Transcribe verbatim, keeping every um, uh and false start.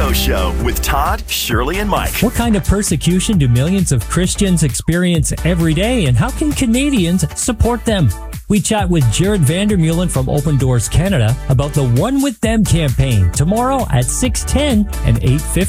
Go Show with Todd, Shirley, and Mike. What kind of persecution do millions of Christians experience every day, and how can Canadians support them? We chat with Jared Vandermeulen from Open Doors Canada about the One With Them campaign tomorrow at six ten and eight fifty.